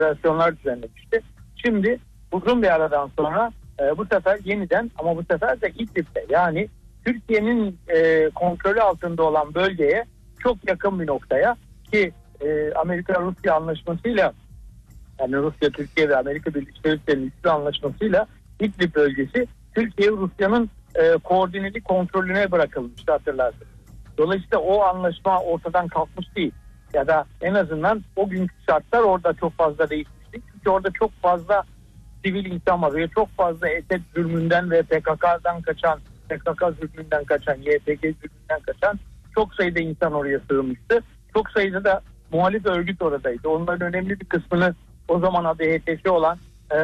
operasyonlar düzenlemişti. Şimdi uzun bir aradan sonra bu sefer yeniden, ama bu sefer de İdlib'de, yani Türkiye'nin kontrolü altında olan bölgeye çok yakın bir noktaya, ki Amerika-Rusya anlaşmasıyla, yani Rusya, Türkiye ve Amerika Birleşik Devletleri'nin üçlü anlaşmasıyla İdlib bölgesi Türkiye Rusya'nın koordineli kontrolüne bırakılmıştı, hatırlarsınız. Dolayısıyla o anlaşma ortadan kalkmış değil. Ya da en azından o günkü şartlar orada çok fazla değişmişti. Çünkü orada çok fazla sivil insan var ve çok fazla Esed zulmünden ve PKK zulmünden kaçan, YPG zulmünden kaçan çok sayıda insan oraya sığınmıştı. Çok sayıda da muhalif örgüt oradaydı. Onların önemli bir kısmını o zaman adı HTŞ olan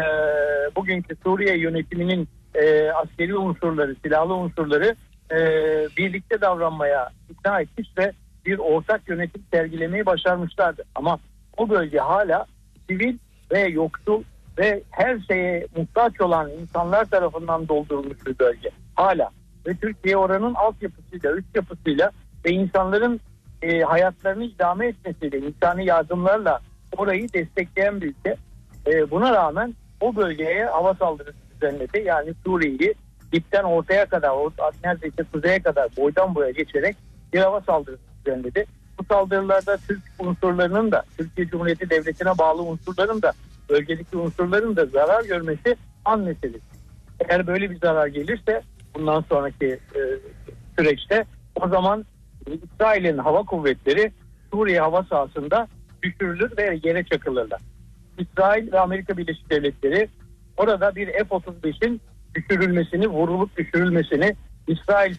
bugünkü Suriye yönetiminin askeri unsurları, silahlı unsurları birlikte davranmaya ikna etmiş ve bir ortak yönetim sergilemeyi başarmışlardı. Ama o bölge hala sivil ve yoksul ve her şeye muhtaç olan insanlar tarafından doldurulmuş bir bölge. Hala. Ve Türkiye oranın altyapısıyla, üst yapısıyla ve insanların hayatlarını idame etmesiyle, insani yardımlarla orayı destekleyen bir ülke. Buna rağmen o bölgeye hava saldırısı düzenledi. Yani Suriye'yi dipten ortaya kadar, neredeyse kuzeye kadar boydan boya geçerek bir hava saldırısı düzenledi. Bu saldırılarda Türk unsurlarının da, Türkiye Cumhuriyeti Devleti'ne bağlı unsurların da, bölgedeki unsurların da zarar görmesi an meselesi. Eğer böyle bir zarar gelirse bundan sonraki süreçte, o zaman İsrail'in hava kuvvetleri Suriye hava sahasında düşürülür ve yere çakılırlar. İsrail ve Amerika Birleşik Devletleri orada bir F-35'in düşürülmesini, vurulup düşürülmesini, İsrail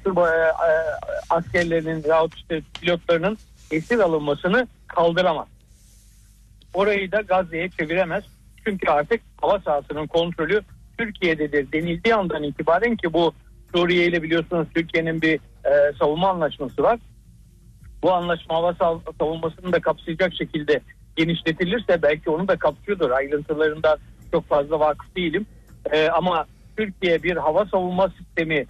askerlerinin yahut işte pilotlarının esir alınmasını kaldıramaz. Orayı da Gazze'ye çeviremez. Çünkü artık hava sahasının kontrolü Türkiye'dedir denildiği andan itibaren, ki bu Suriye ile biliyorsunuz Türkiye'nin bir savunma anlaşması var. Bu anlaşma hava savunmasını da kapsayacak şekilde genişletilirse belki onu da kapsıyordur. Ayrıntılarından çok fazla vakıf değilim. Ama Türkiye bir hava savunma sistemi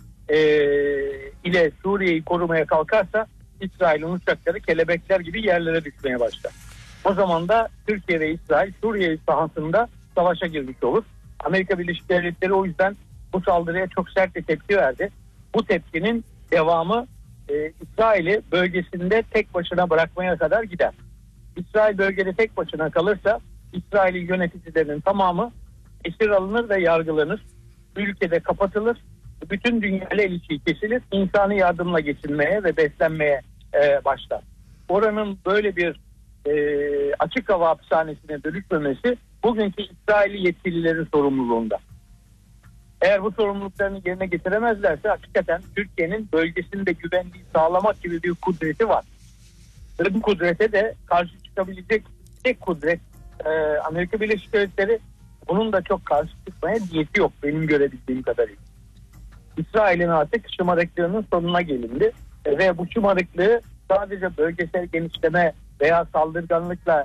ile Suriye'yi korumaya kalkarsa İsrail'in uçakları kelebekler gibi yerlere düşmeye başlar. O zaman da Türkiye ve İsrail Suriye sahasında savaşa girmiş olur. Amerika Birleşik Devletleri o yüzden bu saldırıya çok sert bir tepki verdi. Bu tepkinin devamı İsrail'i bölgesinde tek başına bırakmaya kadar gider. İsrail bölgede tek başına kalırsa İsrail'in yöneticilerinin tamamı esir alınır ve yargılanır. Ülkede kapatılır. Bütün dünyayla ilişki kesilir. İnsani yardımla geçinmeye ve beslenmeye başlar. Oranın böyle bir açık hava hapishanesine dönüşmemesi bugünkü İsrail'i yetkililerin sorumluluğunda. Eğer bu sorumluluklarını yerine getiremezlerse hakikaten Türkiye'nin bölgesinde güvenliği sağlamak gibi bir kudreti var. Ve bu kudrete de karşı çıkabilecek tek kudret Amerika Birleşik Devletleri. Bunun da çok karşı çıkmaya niyeti yok benim görebildiğim kadarıyla. İsrail'in artık şımarıklığının sonuna gelindi ve bu şımarıklığı sadece bölgesel genişleme veya saldırganlıktan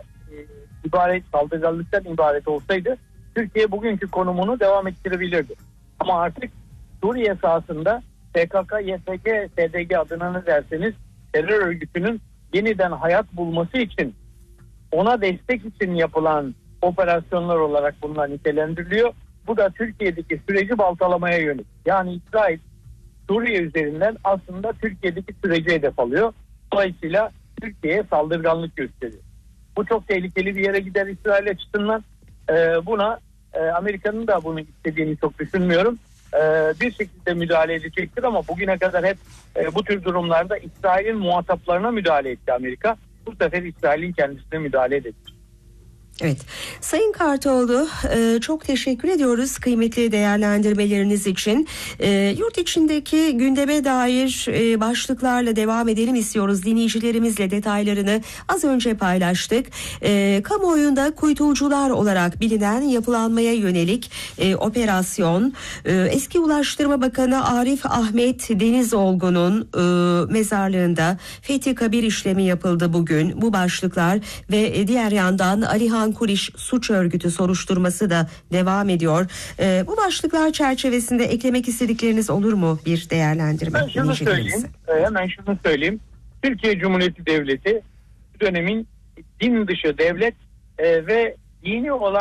ibaret olsaydı Türkiye bugünkü konumunu devam ettirebilirdi. Ama artık Suriye sahasında PKK, YPG, SDG adına ne derseniz terör örgütünün yeniden hayat bulması için, ona destek için yapılan operasyonlar olarak bunlar nitelendiriliyor. Bu da Türkiye'deki süreci baltalamaya yönelik. Yani İsrail Suriye üzerinden aslında Türkiye'deki süreci hedef alıyor. Dolayısıyla Türkiye'ye saldırganlık gösteriyor. Bu çok tehlikeli bir yere gider İsrail açısından. Buna Amerika'nın da bunu istediğini çok düşünmüyorum. Bir şekilde müdahale edecektir ama bugüne kadar hep bu tür durumlarda İsrail'in muhataplarına müdahale etti Amerika. Bu sefer İsrail'in kendisine müdahale edecek. Evet. Sayın Kartoğlu, çok teşekkür ediyoruz kıymetli değerlendirmeleriniz için. Yurt içindeki gündeme dair başlıklarla devam edelim istiyoruz. Dinleyicilerimizle detaylarını az önce paylaştık. Kamuoyunda kuytucular olarak bilinen yapılanmaya yönelik operasyon, eski Ulaştırma Bakanı Arif Ahmet Denizolgu'nun mezarlığında Fethi Kabir işlemi yapıldı bugün. Bu başlıklar ve diğer yandan Alihan Kuriş suç örgütü soruşturması da devam ediyor. Bu başlıklar çerçevesinde eklemek istedikleriniz olur mu bir değerlendirme? Hemen şunu söyleyeyim. Türkiye Cumhuriyeti Devleti dönemin din dışı devlet ve yeni olan